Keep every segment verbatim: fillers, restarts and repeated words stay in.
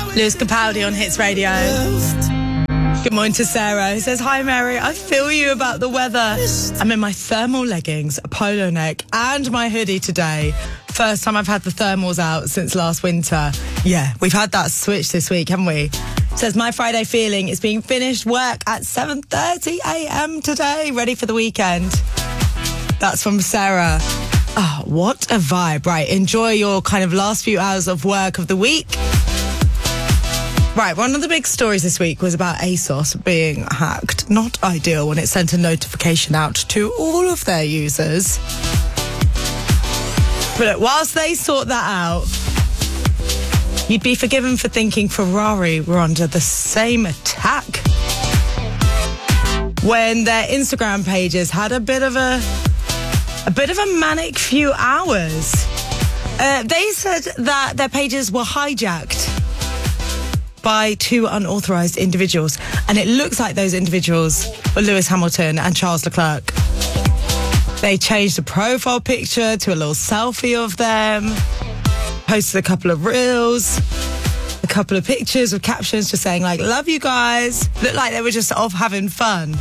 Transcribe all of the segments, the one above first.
Lewis Capaldi on Hits Radio. Good morning to Sarah, who says, hi Mary, I feel you about the weather. I'm in my thermal leggings, a polo neck and my hoodie today. First time I've had the thermals out since last winter. Yeah, we've had that switch this week, haven't we? Says, my Friday feeling is being finished work at seven thirty a.m. today, ready for the weekend. That's from Sarah. Oh, what a vibe. Right, enjoy your kind of last few hours of work of the week. Right, one of the big stories this week was about ASOS being hacked. Not ideal when it sent a notification out to all of their users. But look, whilst they sort that out, you'd be forgiven for thinking Ferrari were under the same attack when their Instagram pages had a bit of a a bit of a manic few hours. Uh, they said that their pages were hijacked by two unauthorised individuals, and it looks like those individuals were Lewis Hamilton and Charles Leclerc. They changed the profile picture to a little selfie of them, posted a couple of reels, a couple of pictures with captions just saying like, love you guys. Looked like they were just off having fun.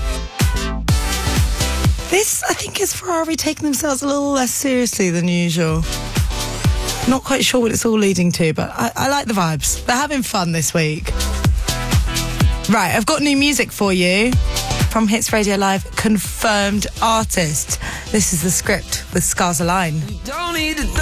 This, I think, is Ferrari taking themselves a little less seriously than usual. Not quite sure what it's all leading to, but I, I like the vibes. They're having fun this week. Right, I've got new music for you from Hits Radio Live, Confirmed Artist. This is The Script with Scars Align.